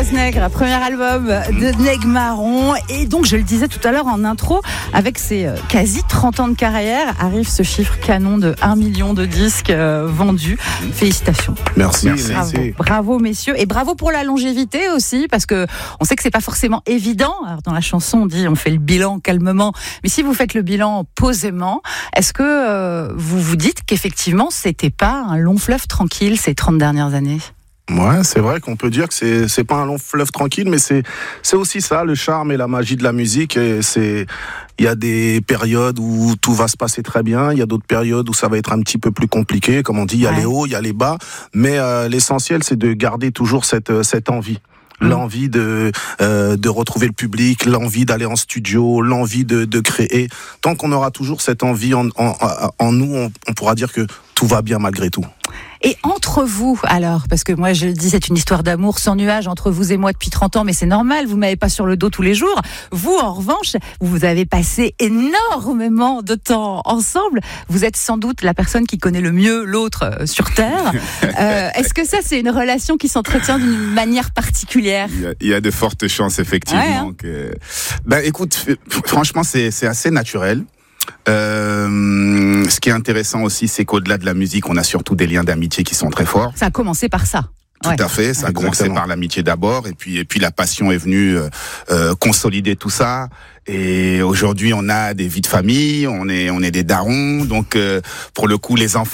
13 Nègres, premier album de Nègres Marron. Et donc, je le disais tout à l'heure en intro, avec ses quasi 30 ans de carrière, arrive ce chiffre canon de 1 million de disques vendus. Félicitations. Merci. Bravo, messieurs. Et bravo pour la longévité aussi, parce que on sait que c'est pas forcément évident. Alors, dans la chanson, on dit on fait le bilan calmement. Mais si vous faites le bilan posément, est-ce que vous vous dites qu'effectivement, c'était pas un long fleuve tranquille ces 30 dernières années ? Ouais, c'est vrai qu'on peut dire que c'est pas un long fleuve tranquille, mais c'est aussi ça, le charme et la magie de la musique. Et il y a des périodes où tout va se passer très bien, il y a d'autres périodes où ça va être un petit peu plus compliqué. Comme on dit, il y a les hauts, il y a les bas, mais l'essentiel, c'est de garder toujours cette envie. L'envie de retrouver le public, l'envie d'aller en studio, l'envie de créer. Tant qu'on aura toujours cette envie en nous, on pourra dire que tout va bien malgré tout. Et entre vous, alors, parce que moi je le dis, c'est une histoire d'amour sans nuage entre vous et moi depuis 30 ans, mais c'est normal, vous m'avez pas sur le dos tous les jours. Vous, en revanche, vous avez passé énormément de temps ensemble. Vous êtes sans doute la personne qui connaît le mieux l'autre sur Terre. Est-ce que ça, c'est une relation qui s'entretient d'une manière particulière ? Il y a de fortes chances, effectivement. Écoute, franchement, c'est assez naturel. Ce qui est intéressant aussi, c'est qu'au-delà de la musique, on a surtout des liens d'amitié qui sont très forts. Ça a commencé par ça. Tout à fait, ça a commencé par l'amitié d'abord, et puis la passion est venue consolider tout ça. Et aujourd'hui, on a des vies de famille, on est des darons, donc pour le coup, les enfants